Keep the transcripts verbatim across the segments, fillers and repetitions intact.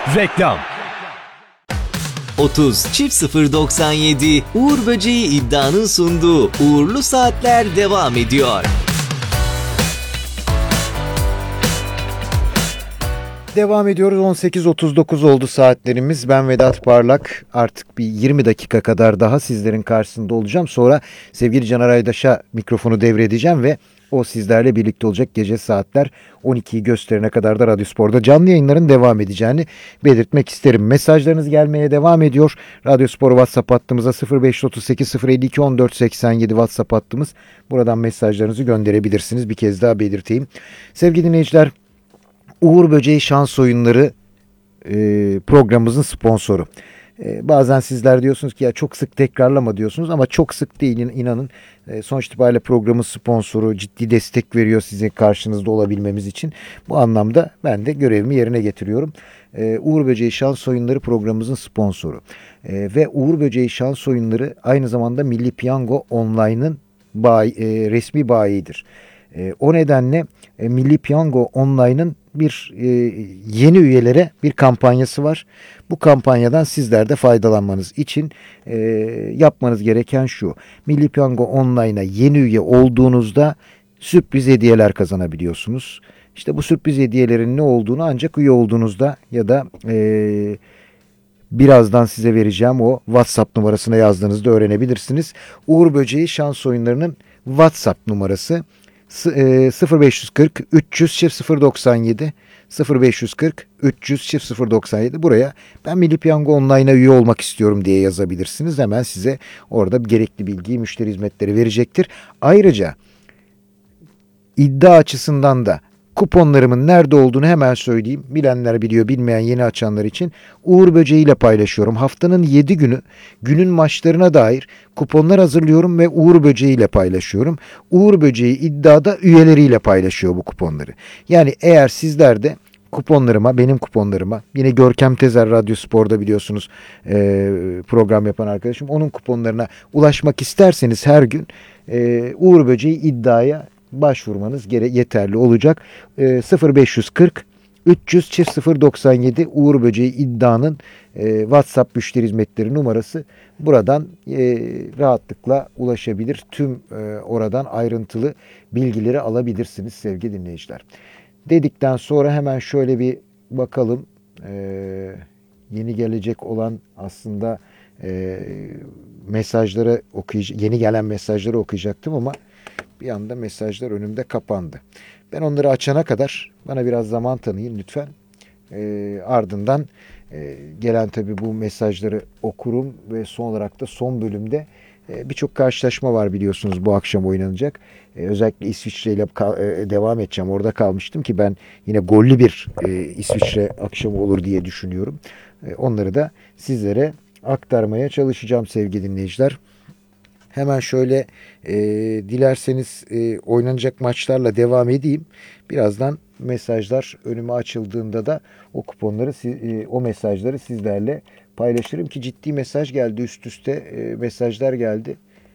Reklam. otuz çift sıfır doksan yedi Uğur Böceği iddianın sunduğu Uğurlu Saatler devam ediyor. Devam ediyoruz. on sekiz otuz dokuz oldu saatlerimiz. Ben Vedat Parlak. Artık bir yirmi dakika kadar daha sizlerin karşısında olacağım. Sonra sevgili Caner Aydaş'a mikrofonu devredeceğim ve o sizlerle birlikte olacak. Gece saatler on ikiyi gösterene kadar da Radyo Spor'da canlı yayınların devam edeceğini belirtmek isterim. Mesajlarınız gelmeye devam ediyor. Radyo Spor WhatsApp hattımıza sıfır beş otuz sekiz sıfır elli iki on dört seksen yedi WhatsApp hattımız. Buradan mesajlarınızı gönderebilirsiniz. Bir kez daha belirteyim. Sevgili dinleyiciler, Uğur Böceği Şans Oyunları e, programımızın sponsoru. E, bazen sizler diyorsunuz ki ya çok sık tekrarlama diyorsunuz ama çok sık değil, inanın. E, sonuç itibariyle programın sponsoru ciddi destek veriyor sizin karşınızda olabilmemiz için. Bu anlamda ben de görevimi yerine getiriyorum. E, Uğur Böceği Şans Oyunları programımızın sponsoru. E, ve Uğur Böceği Şans Oyunları aynı zamanda Milli Piyango Online'ın bayi, e, resmi bayidir. E, o nedenle e, Milli Piyango Online'ın bir e, yeni üyelere bir kampanyası var. Bu kampanyadan sizler de faydalanmanız için e, yapmanız gereken şu: Milli Piyango Online'a yeni üye olduğunuzda sürpriz hediyeler kazanabiliyorsunuz. İşte bu sürpriz hediyelerin ne olduğunu ancak üye olduğunuzda ya da e, birazdan size vereceğim o WhatsApp numarasına yazdığınızda öğrenebilirsiniz. Uğur Böceği Şans Oyunları'nın WhatsApp numarası sıfır beş kırk üç yüz sıfır doksan yedi sıfır beş kırk üç yüz sıfır doksan yedi. Buraya ben Milli Piyango Online'a üye olmak istiyorum diye yazabilirsiniz. Hemen size orada gerekli bilgiyi, müşteri hizmetleri verecektir. Ayrıca iddia açısından da kuponlarımın nerede olduğunu hemen söyleyeyim. Bilenler biliyor, bilmeyen yeni açanlar için Uğur Böceği ile paylaşıyorum. Haftanın yedi günü günün maçlarına dair kuponlar hazırlıyorum ve Uğur Böceği ile paylaşıyorum. Uğur Böceği iddiada üyeleriyle paylaşıyor bu kuponları. Yani eğer sizler de kuponlarıma, benim kuponlarıma, yine Görkem Tezer Radyo Spor'da biliyorsunuz e, program yapan arkadaşım, onun kuponlarına ulaşmak isterseniz her gün e, Uğur Böceği iddiaya başvurmanız gere yeterli olacak. E, sıfır beş kırk üç yüz sıfır doksan yedi Uğur Böceği iddianın e, WhatsApp müşteri hizmetleri numarası. Buradan e, rahatlıkla ulaşabilir. Tüm e, oradan ayrıntılı bilgileri alabilirsiniz sevgili dinleyiciler. Dedikten sonra hemen şöyle bir bakalım. E, yeni gelecek olan aslında e, mesajları okuyacak, yeni gelen mesajları okuyacaktım ama bir anda mesajlar önümde kapandı. Ben onları açana kadar bana biraz zaman tanıyın lütfen. E, ardından e, gelen tabii bu mesajları okurum ve son olarak da son bölümde e, birçok karşılaşma var biliyorsunuz bu akşam oynanacak. E, özellikle İsviçre ile e, devam edeceğim. Orada kalmıştım ki ben yine gollü bir e, İsviçre akşamı olur diye düşünüyorum. E, onları da sizlere aktarmaya çalışacağım sevgili dinleyiciler. Hemen şöyle e, dilerseniz e, oynanacak maçlarla devam edeyim. Birazdan mesajlar önüme açıldığında da o kuponları, e, o mesajları sizlerle paylaşırım ki ciddi mesaj geldi, üst üste e, mesajlar geldi.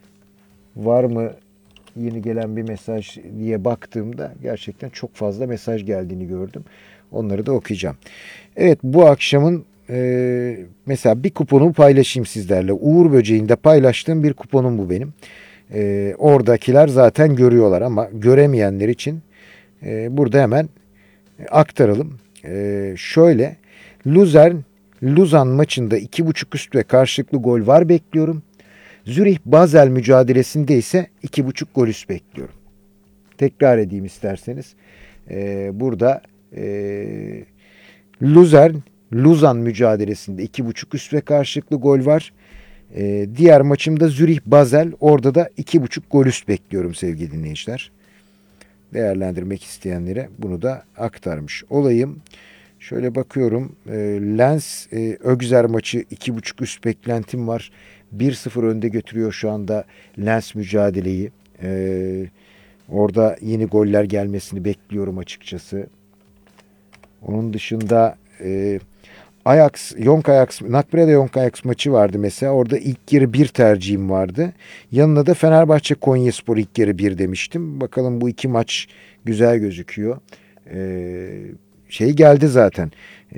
Var mı yeni gelen bir mesaj diye baktığımda gerçekten çok fazla mesaj geldiğini gördüm. Onları da okuyacağım. Evet, bu akşamın Ee, mesela bir kuponumu paylaşayım sizlerle. Uğur Böceği'nde paylaştığım bir kuponum bu benim. Ee, oradakiler zaten görüyorlar ama göremeyenler için e, burada hemen aktaralım. Ee, şöyle Luzern Luzan maçında iki buçuk üst ve karşılıklı gol var bekliyorum. Zürih Basel mücadelesinde ise iki buçuk gol üst bekliyorum. Tekrar edeyim isterseniz. Ee, burada e, Luzern Luzan mücadelesinde iki buçuk üst ve karşılıklı gol var. Ee, diğer maçımda Zürih Basel, orada da iki buçuk gol üst bekliyorum sevgili dinleyiciler. Değerlendirmek isteyenlere bunu da aktarmış olayım. Şöyle bakıyorum. E, Lens e, Ögzer maçı iki buçuk üst beklentim var. bir sıfır önde götürüyor şu anda Lens mücadeleyi. E, orada yeni goller gelmesini bekliyorum açıkçası. Onun dışında e, Ajax, Young Ajax, Nakbreda Young Ajax maçı vardı mesela. Orada ilk yarı bir tercihim vardı. Yanına da Fenerbahçe Konyaspor ilk yarı bir demiştim. Bakalım bu iki maç güzel gözüküyor. Ee, şey geldi zaten.